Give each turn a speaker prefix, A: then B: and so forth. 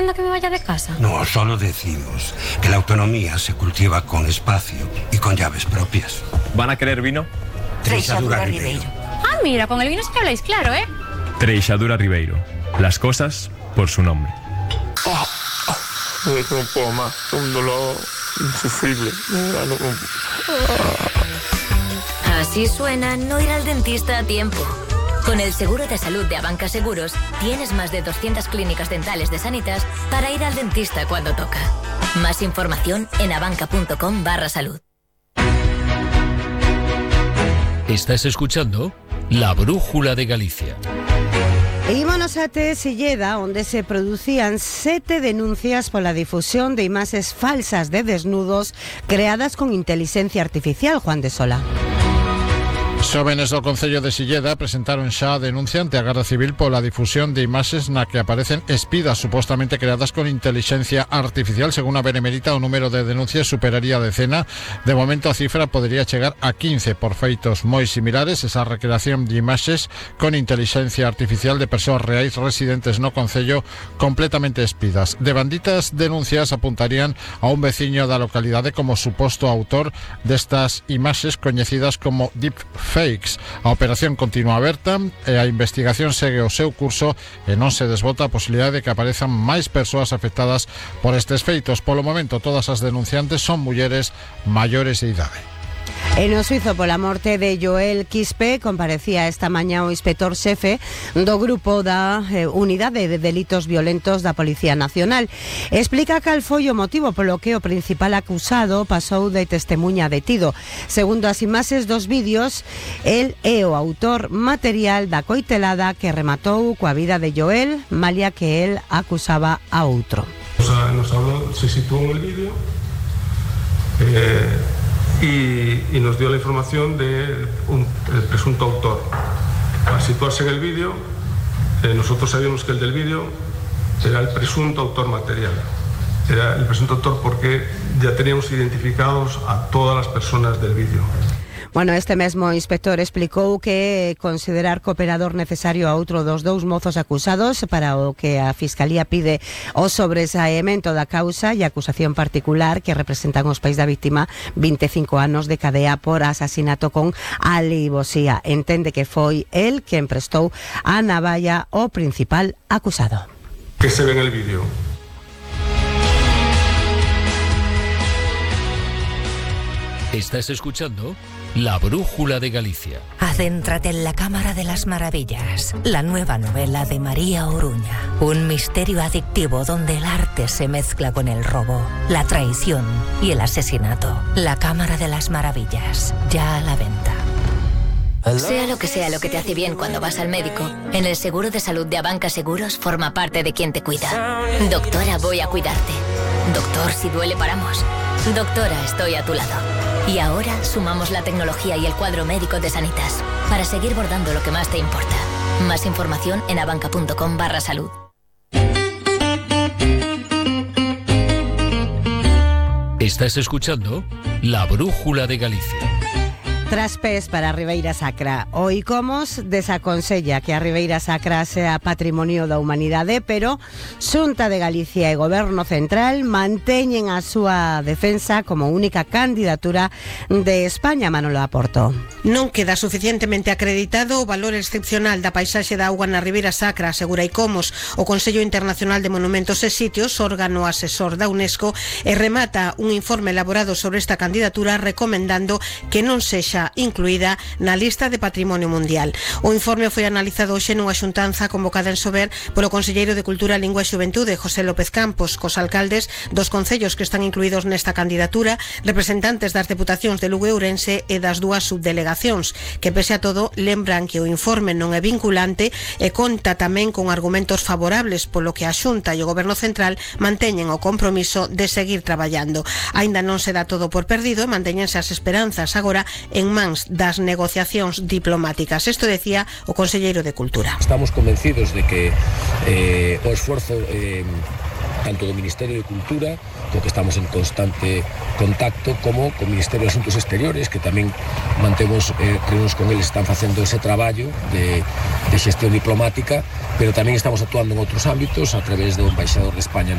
A: diciendo que me vaya de casa?
B: No, solo decimos que la autonomía se cultiva con espacio y con llaves propias.
C: ¿Van a querer vino?
B: Treixadura Ribeiro.
A: Ah, mira, con el vino sí que habláis claro, ¿eh?
C: Treixadura Ribeiro. Las cosas por su nombre.
D: No puedo más. Un dolor insufrible.
E: Así suena no ir al dentista a tiempo. Con el seguro de salud de Abanca Seguros, tienes más de 200 clínicas dentales de Sanitas para ir al dentista cuando toca. Más información en abanca.com/salud.
F: Estás escuchando La Brújula de Galicia.
G: Ímonos até Silleda, onde se producían 7 denuncias pola difusión de imaxes falsas de desnudos creadas con inteligencia artificial, Juan de Sola.
H: Xóvenes do Concello de Silleda presentaron xa a denuncia ante a Garda Civil pola difusión de imaxes na que aparecen espidas supostamente creadas con inteligencia artificial. Según a Benemérita, o número de denuncias superaría a decena. De momento a cifra podería chegar a 15 por feitos moi similares. Esa recreación de imaxes con inteligencia artificial de persoas reais residentes no Concello completamente espidas. De banditas denuncias apuntarían a un veciño da localidade como suposto autor destas imaxes coñecidas como deepfakes. A operación continúa aberta e a investigación segue o seu curso e non se desbota a posibilidade de que aparezan máis persoas afectadas por estes feitos. Polo momento, todas as denunciantes son mulleres maiores de idade.
G: En o suizo pola morte de Joel Quispe comparecía esta mañá o inspector xefe do grupo da Unidade de Delitos Violentos da Policía Nacional. Explica cal foi o motivo polo que o principal acusado pasou de testemunha detido. Segundo as imaxes dos vídeos, el é o autor material da coitelada que rematou coa vida de Joel, malia que el acusaba a outro.
I: Nos habló, se situó en el vídeo y nos dio la información del presunto autor. Al situarse en el vídeo, nosotros sabíamos que el del vídeo era el presunto autor material. Era el presunto autor porque ya teníamos identificados a todas las personas del vídeo.
G: Bueno, este mesmo inspector explicou que considerar cooperador necesario a outro dos dous mozos acusados, para o que a Fiscalía pide o sobresaemento da causa e acusación particular que representan os pais da víctima 25 anos de cadea por asasinato con alivosía. Entende que foi el quen prestou a navalla ao principal acusado.
I: ¿Qué se ve en el vídeo?
F: Estás escuchando La Brújula de Galicia.
J: Adéntrate en la Cámara de las Maravillas, la nueva novela de María Oruña. Un misterio adictivo donde el arte se mezcla con el robo, la traición y el asesinato. La Cámara de las Maravillas, ya a la venta.
E: Sea lo que te hace bien cuando vas al médico, en el seguro de salud de Abanca Seguros forma parte de quien te cuida. Doctora, voy a cuidarte. Doctor, si duele paramos. Doctora, estoy a tu lado. Y ahora sumamos la tecnología y el cuadro médico de Sanitas para seguir bordando lo que más te importa. Más información en abanca.com/salud.
F: Estás escuchando La Brújula de Galicia.
G: Traspés para a Ribeira Sacra. O ICOMOS desaconsella que a Ribeira Sacra sea patrimonio da humanidade, pero Xunta de Galicia e Goberno Central manteñen a súa defensa como única candidatura de España. Manolo Aporto.
K: Non queda suficientemente acreditado o valor excepcional da paisaxe da auga na Ribeira Sacra, asegura ICOMOS. O Consello Internacional de Monumentos e Sitios, órgano asesor da UNESCO, e remata un informe elaborado sobre esta candidatura recomendando que non sexa incluída na lista de Patrimonio Mundial. O informe foi analizado hoxe nunha xuntanza convocada en Sober polo conselleiro de Cultura, Lingua e Xuventude, José López Campos, cos alcaldes dos concellos que están incluídos nesta candidatura, representantes das deputacións de Lugo e Ourense e das dúas subdelegacións, que pese a todo lembran que o informe non é vinculante e conta tamén con argumentos favorables, polo que a Xunta e o Goberno Central manteñen o compromiso de seguir traballando. Aínda non se dá todo por perdido e manteñense as esperanzas agora en mans das negociacións diplomáticas. Isto decía o conselleiro de Cultura.
L: Estamos convencidos de que o esforzo tanto do Ministerio de Cultura, co que estamos en constante contacto, como co Ministerio de Asuntos Exteriores, que tamén mantemos reunións con eles, están facendo ese traballo de xestión diplomática, pero tamén estamos actuando en outros ámbitos a través do embaixador de España